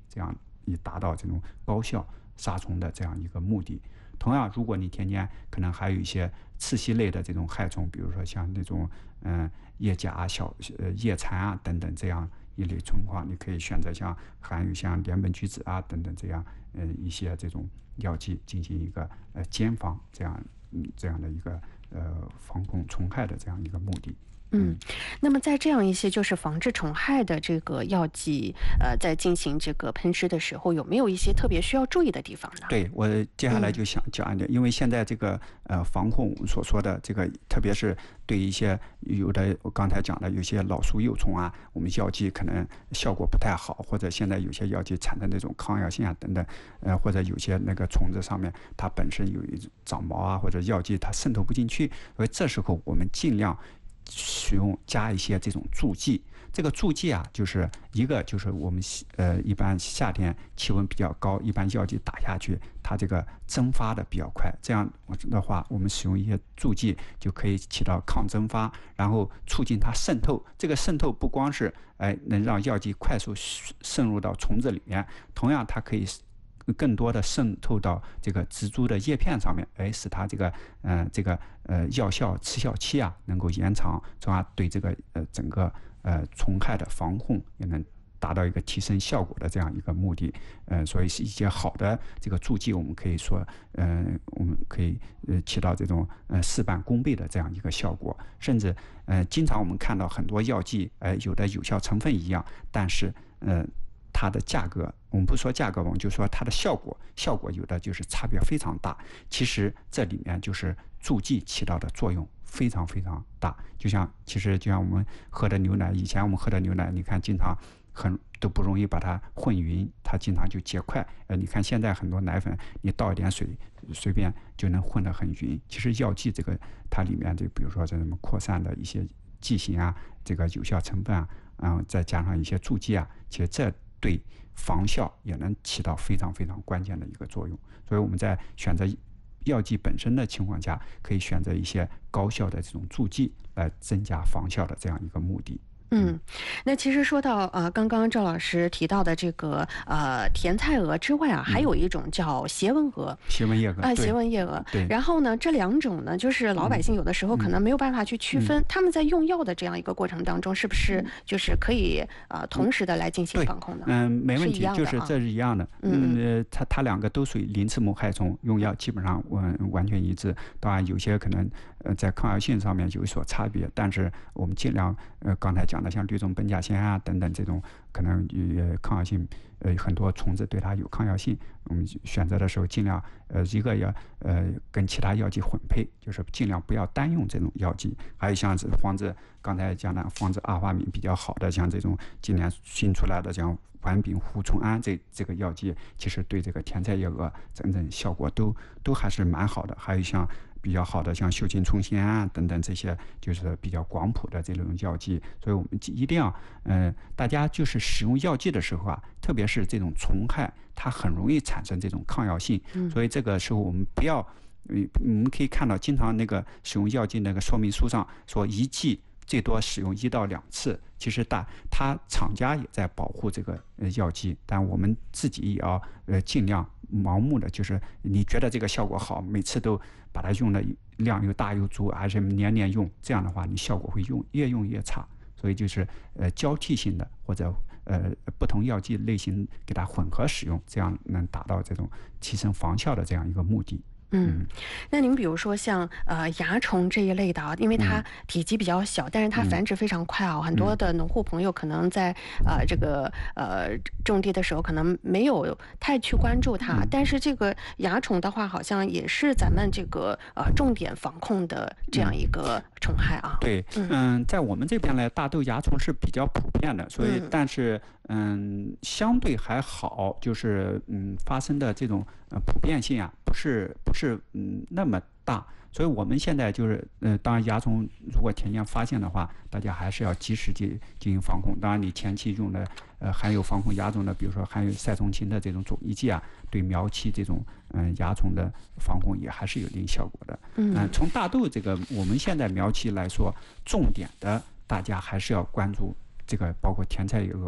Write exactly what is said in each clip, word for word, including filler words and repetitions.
这样以达到这种高效杀虫的这样一个目的。同样，如果你天天可能还有一些刺激类的这种害虫，比如说像那种嗯叶甲、小呃叶蚕啊等等这样一类情况，你可以选择像含有像联苯聚酯啊等等这样嗯、呃、一些这种药剂进行一个呃兼防，这样嗯这样的一个呃防控虫害的这样一个目的。 嗯，那么在这样一些就是防治虫害的这个药剂，呃，在进行这个喷施的时候，有没有一些特别需要注意的地方呢？ 对，我接下来就想讲一点，嗯、因为现在这个呃防控我们所说的这个，特别是对一些有的我刚才讲的有些老鼠幼虫啊，我们药剂可能效果不太好，或者现在有些药剂产生那种抗药性啊等等，呃，或者有些那个虫子上面它本身有一种长毛啊，或者药剂它渗透不进去，所以这时候我们尽量使用加一些这种助剂。这个助剂啊，就是一个就是我们呃一般夏天气温比较高，一般药剂打下去，它这个蒸发的比较快。这样的话，我们使用一些助剂就可以起到抗蒸发，然后促进它渗透。这个渗透不光是哎能让药剂快速渗入到虫子里面，同样它可以更多的渗透到这个植株的叶片上面，哎，使它这个呃这个呃药效持效期啊能够延长，从而对这个呃整个呃虫害的防控也能达到一个提升效果的这样一个目的。呃，所以是一些好的这个助剂，我们可以说，呃，我们可以呃起到这种呃事半功倍的这样一个效果。甚至呃，经常我们看到很多药剂，呃，有的有效成分一样，但是呃。它的价格，我们不说价格，我们就说它的效果，效果有的就是差别非常大。其实这里面就是助剂起到的作用非常非常大。就像其实就像我们喝的牛奶，以前我们喝的牛奶，你看经常很都不容易把它混匀，它经常就结块。呃，你看现在很多奶粉，你倒一点水，随便就能混得很匀。其实药剂这个它里面这比如说这什么扩散的一些剂型啊，这个有效成分啊，然后再加上一些助剂啊，其实这对防效也能起到非常非常关键的一个作用。所以我们在选择药剂本身的情况下，可以选择一些高效的这种助剂来增加防效的这样一个目的。 嗯，那其实说到呃，刚刚赵老师提到的这个呃甜菜蛾之外啊，还有一种叫斜纹蛾， 斜纹叶蛾啊，斜纹叶蛾。 对。 然后呢，这两种呢，就是老百姓有的时候可能没有办法去区分，嗯、他们在用药的这样一个过程当中，是不是就是可以呃同时的来进行防控呢？ 嗯，没问题， 是就是这是一样的。嗯，呃，它它两个都属于鳞翅目害虫，用药基本上完完全一致。当然，有些可能呃在抗药性上面有所差别，但是我们尽量呃刚才讲的像绿种苯甲酰胺啊等等这种可能呃抗药性，呃很多虫子对它有抗药性，我们选择的时候尽量呃一个要呃跟其他药剂混配，就是尽量不要单用这种药剂。还有像是防止刚才讲的防治阿花敏比较好的，像这种今年新出来的像环丙护虫胺这这个药剂，其实对这个甜菜叶蛾整整效果都都还是蛮好的。还有像比较好的像秀琴虫酰胺等等这些，就是比较广谱的这种药剂。所以我们一定要，呃，大家就是使用药剂的时候啊，特别是这种虫害，它很容易产生这种抗药性，所以这个时候我们不要，我们可以看到经常那个使用药剂那个说明书上说一剂最多使用一到两次，其实大它厂家也在保护这个呃药剂，但我们自己也要呃尽量盲目的，就是你觉得这个效果好，每次都把它用的量又大又足，而且年年用，这样的话你效果会用越用越差。所以就是呃交替性的或者呃不同药剂类型给它混合使用，这样能达到这种提升防效的这样一个目的。 嗯，那您比如说像呃蚜虫这一类的啊，因为它体积比较小，但是它繁殖非常快啊，很多的农户朋友可能在呃这个呃种地的时候可能没有太去关注它，但是这个蚜虫的话，好像也是咱们这个呃重点防控的这样一个虫害啊。 对，嗯，在我们这边呢，大豆蚜虫是比较普遍的，所以但是嗯相对还好，就是嗯发生的这种呃普遍性啊，不是不是嗯那么大，所以我们现在就是呃当然蚜虫如果田间发现的话，大家还是要及时进进行防控。当然你前期用的呃含有防控蚜虫的，比如说含有赛虫嗪的这种种益剂啊，对苗期这种嗯蚜虫的防控也还是有一定效果的。嗯、呃，从大豆这个我们现在苗期来说，重点的大家还是要关注这个包括甜菜叶蛾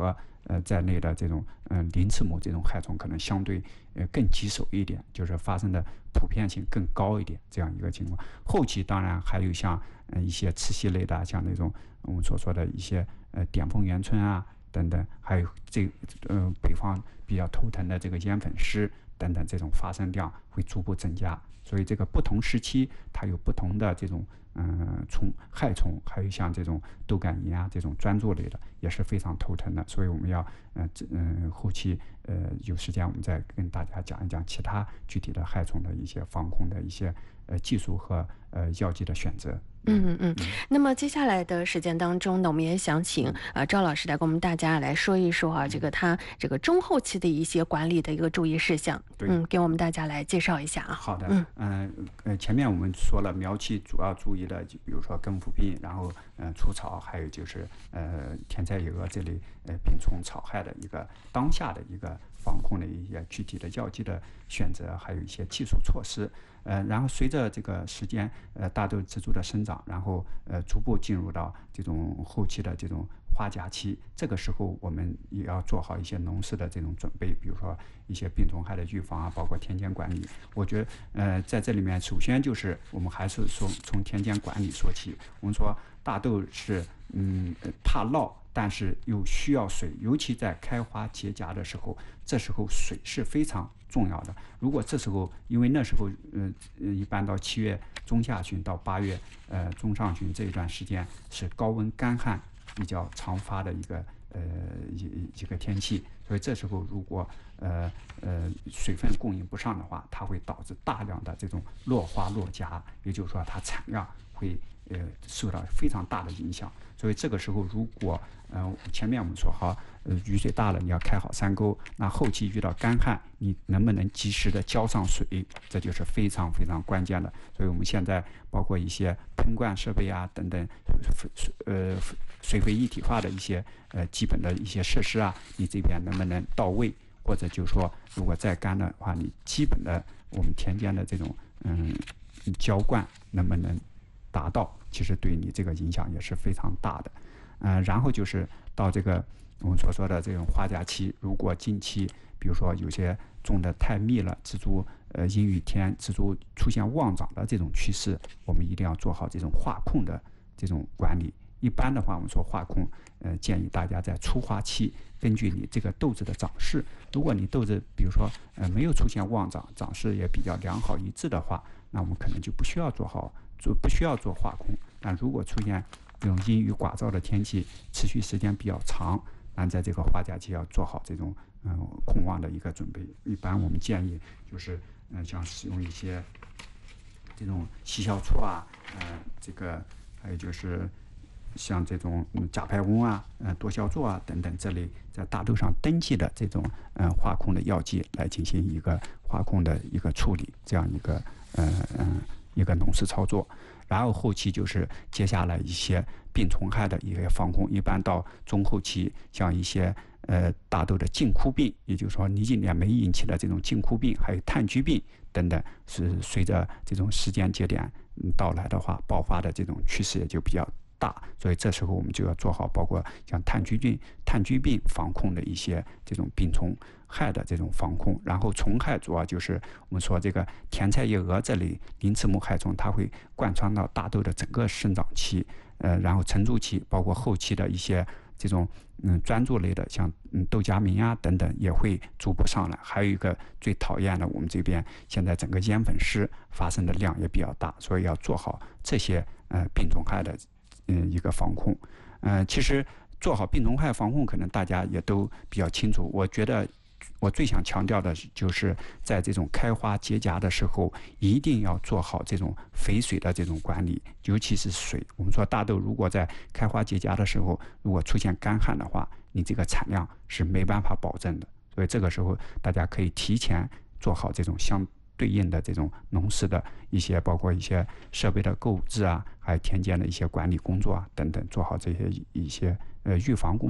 呃在内的这种嗯、呃、鳞翅目这种害虫可能相对呃更棘手一点，就是发生的普遍性更高一点这样一个情况。后期当然还有像呃一些刺系类的，像那种我们所说的一些呃点蜂元春啊等等，还有这呃北方比较头疼的这个烟粉虱等等，这种发生量会逐步增加。所以这个不同时期它有不同的这种嗯虫害虫，还有像这种豆杆蝇啊这种专注类的也是非常头疼的。所以我们要嗯嗯后期呃有时间我们再跟大家讲一讲其他具体的害虫的一些防控的一些呃技术和呃药剂的选择。 嗯嗯，那么接下来的时间当中呢，我们也想请呃赵老师来跟我们大家来说一说啊，这个他这个中后期的一些管理的一个注意事项，嗯，给我们大家来介绍一下啊。 好的，嗯呃呃，前面我们说了苗期主要注意的，就比如说根腐病，然后呃除草，还有就是呃甜菜野蛾这类呃病虫草害的一个当下的一个防控的一些具体的药剂的选择，还有一些技术措施。呃，然后随着这个时间，呃，大豆植株的生长，然后呃，逐步进入到这种后期的这种花甲期，这个时候我们也要做好一些农事的这种准备，比如说一些病虫害的预防啊，包括田间管理。我觉得，呃，在这里面，首先就是我们还是说从田间管理说起。我们说大豆是嗯怕涝，但是又需要水，尤其在开花结荚的时候，这时候水是非常重要的。如果这时候，因为那时候，呃，一般到七月中下旬到八月，呃，中上旬这一段时间是高温干旱比较常发的一个呃一一个天气，所以这时候如果呃呃水分供应不上的话，它会导致大量的这种落花落荚，也就是说它产量会呃受到非常大的影响。所以这个时候如果呃前面我们说好，呃雨水大了你要开好山沟，那后期遇到干旱，你能不能及时的浇上水，这就是非常非常关键的。所以我们现在包括一些喷灌设备啊等等，呃水肥一体化的一些呃基本的一些设施啊，你这边能不能到位？或者就是说，如果再干的话，你基本的我们田间的这种嗯浇灌能不能达到？其实对你这个影响也是非常大的。嗯、呃，然后就是到这个我们所说的这种花甲期，如果近期比如说有些种的太密了，植株呃阴雨天植株出现旺长的这种趋势，我们一定要做好这种化控的这种管理。一般的话，我们说化控，呃，建议大家在初花期，根据你这个豆子的长势，如果你豆子比如说呃没有出现旺长，长势也比较良好一致的话，那我们可能就不需要做好做不需要做化控。但如果出现这种阴雨寡燥的天气，持续时间比较长，那在这个花甲期要做好这种嗯、呃、控旺的一个准备。一般我们建议就是嗯、呃、像使用一些这种细酵唑啊，呃这个还有就是像这种嗯甲牌翁啊、呃多硝唑啊等等这类在大豆上登记的这种嗯、呃、化控的药剂来进行一个化控的一个处理，这样一个嗯嗯、呃、一个农事操作。然后后期就是接下来一些病虫害的一个防控，一般到中后期，像一些呃大豆的茎枯病，也就是说泥茎链霉引起的这种茎枯病，还有炭疽病等等，是随着这种时间节点到来的话，爆发的这种趋势也就比较大。所以这时候我们就要做好包括像炭疽病、炭疽病防控的一些这种病虫害的这种防控。然后虫害主要就是我们说这个甜菜叶蛾这类鳞翅目害虫，它会贯穿到大豆的整个生长期，呃，然后成株期，包括后期的一些这种嗯专注类的，像嗯豆荚鸣啊等等，也会逐步上来。还有一个最讨厌的，我们这边现在整个烟粉虱发生的量也比较大，所以要做好这些呃病虫害的嗯一个防控。呃，其实做好病虫害防控，可能大家也都比较清楚。我觉得我最想强调的就是在这种开花结荚的时候，一定要做好这种肥水的这种管理，尤其是水。我们说大豆如果在开花结荚的时候，如果出现干旱的话，你这个产量是没办法保证的。所以这个时候大家可以提前做好这种相对应的这种农事的一些，包括一些设备的购置啊，还有田间的一些管理工作啊等等，做好这些一些呃预防工作。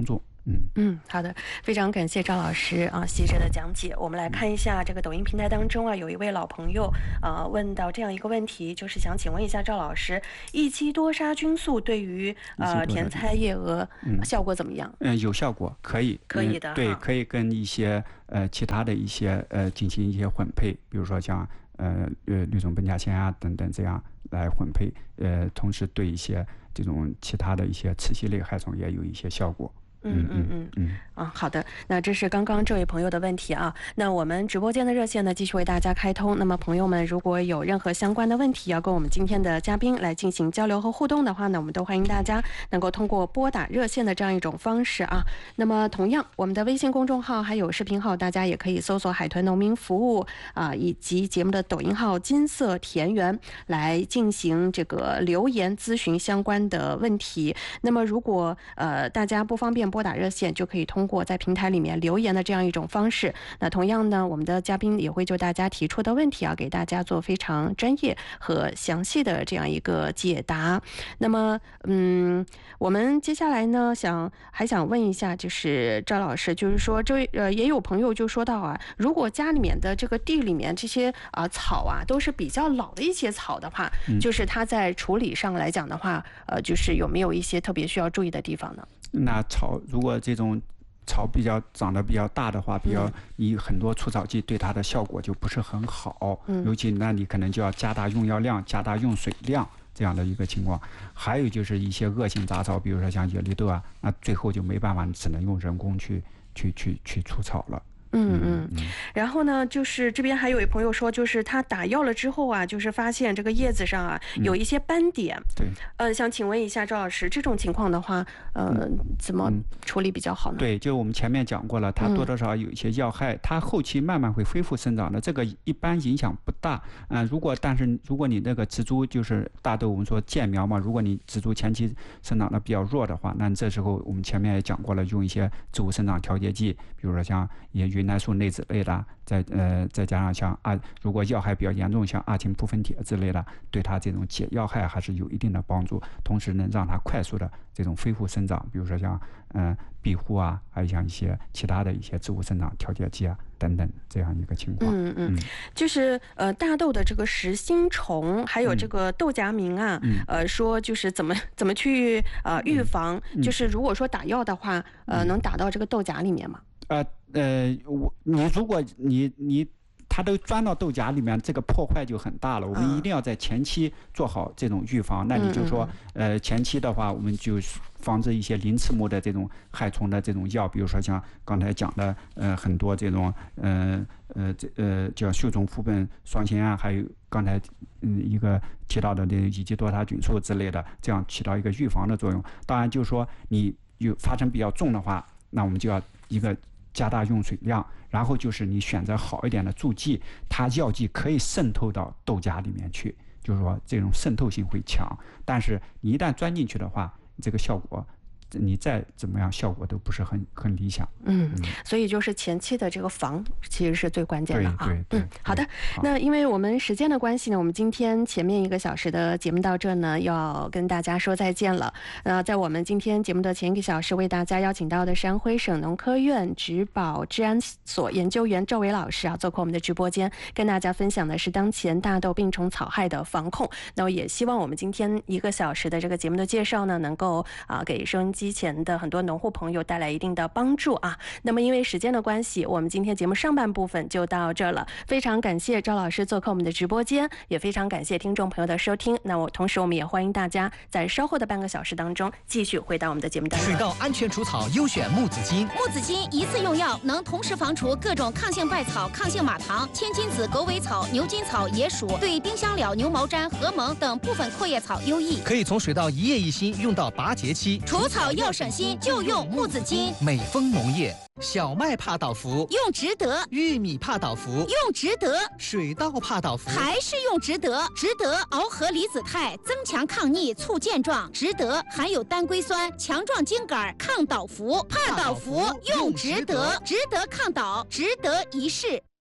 嗯嗯，好的，非常感谢赵老师啊细致的讲解。我们来看一下这个抖音平台当中啊，有一位老朋友啊问到这样一个问题，就是想请问一下赵老师，一期多杀菌素对于呃甜菜叶蛾效果怎么样？ 嗯，有效果，可以， 可以的， 嗯、对，可以跟一些呃其他的一些呃进行一些混配，比如说像呃呃氯种苯甲酰啊等等这样来混配，呃，同时对一些这种其他的一些磁吸类害虫也有一些效果。 嗯嗯嗯嗯啊，好的，那这是刚刚这位朋友的问题啊。那我们直播间的热线呢，继续为大家开通。那么朋友们，如果有任何相关的问题要跟我们今天的嘉宾来进行交流和互动的话呢，我们都欢迎大家能够通过拨打热线的这样一种方式啊。那么同样，我们的微信公众号还有视频号，大家也可以搜索海豚农民服务啊，以及节目的抖音号金色田园来进行这个留言咨询相关的问题。那么如果呃大家不方便拨打热线，就可以通过在平台里面留言的这样一种方式。那同样呢，我们的嘉宾也会就大家提出的问题啊，给大家做非常专业和详细的这样一个解答。那么，嗯，我们接下来呢，想还想问一下，就是赵老师，就是说，这呃也有朋友就说到啊，如果家里面的这个地里面这些啊、呃、草啊都是比较老的一些草的话， 嗯、 就是它在处理上来讲的话，呃，就是有没有一些特别需要注意的地方呢？ 那草如果这种草比较长得比较大的话，比较以很多除草剂对它的效果就不是很好， 嗯、 尤其那你可能就要加大用药量，加大用水量这样的一个情况。还有就是一些恶性杂草，比如说像野绿豆啊，那最后就没办法，只能用人工去去去去除草了。 嗯嗯，然后呢，就是这边还有一朋友说，就是他打药了之后啊，就是发现这个叶子上啊有一些斑点。 嗯、对， 呃，想请问一下赵老师，这种情况的话，呃， 嗯、 怎么处理比较好呢？ 对，就我们前面讲过了，它多多少少有一些药害，嗯、它后期慢慢会恢复生长的，这个一般影响不大。嗯、呃，如果但是如果你那个植株就是大豆，我们说健苗嘛，如果你植株前期生长的比较弱的话，那这时候我们前面也讲过了，用一些植物生长调节剂，比如说像也云南素内酯类的，再呃再加上像啊，如果药害比较严重，像阿嗪布酚铁之类的，对它这种解药害还是有一定的帮助，同时能让它快速的这种恢复生长，比如说像嗯、呃、庇护啊，还有像一些其他的一些植物生长调节剂啊等等这样一个情况。 嗯嗯，就是呃大豆的这个实心虫，还有这个豆荚鸣啊，嗯、呃说就是怎么怎么去呃预防，嗯、就是如果说打药的话，呃能打到这个豆荚里面吗？ 呃呃，我你如果你你它都钻到豆荚里面，这个破坏就很大了。我们一定要在前期做好这种预防。嗯、那你就说，呃，前期的话，我们就防止一些鳞翅目的这种害虫的这种药，比如说像刚才讲的，呃，很多这种，呃呃这呃叫秀种副本双酰胺，还有刚才嗯一个提到的这乙基多他菌素之类的，这样起到一个预防的作用。当然，就是说你有发生比较重的话，那我们就要一个加大用水量，然后就是你选择好一点的助剂，它药剂可以渗透到豆荚里面去，就是说这种渗透性会强，但是你一旦钻进去的话，这个效果你再怎么样效果都不是很很理想。 嗯，所以就是前期的这个防其实是最关键的啊。 对对对。 嗯，好的。那因为我们时间的关系呢，我们今天前面一个小时的节目到这呢，要跟大家说再见了。那在我们今天节目的前一个小时，为大家邀请到的是安徽省农科院植保治安所研究员赵伟老师啊，做客我们的直播间，跟大家分享的是当前大豆病虫草害的防控。那我也希望我们今天一个小时的这个节目的介绍呢，能够啊给收音机前的很多农户朋友带来一定的帮助啊。那么因为时间的关系，我们今天节目上半部分就到这了。非常感谢赵老师做客我们的直播间，也非常感谢听众朋友的收听。那我同时我们也欢迎大家在稍后的半个小时当中继续回到我们的节目当中。 水稻安全除草优选木子金， 木子金一次用药能同时防除各种抗性败草、抗性马糖、千金子、狗尾草、牛筋草、野鼠，对丁香蓼、牛毛毡、禾蒙等部分阔叶草优异。 可以从水稻一叶一心用到拔节期， 除草要省心，就用木子金。 美丰农业，小麦怕倒伏， 用值得； 玉米怕倒伏， 用值得； 水稻怕倒伏， 还是用值得。值得螯合离子肽，增强抗逆，促健壮。值得含有单硅酸，强壮茎秆，抗倒伏。怕倒伏用值得，值得抗倒，值得一试。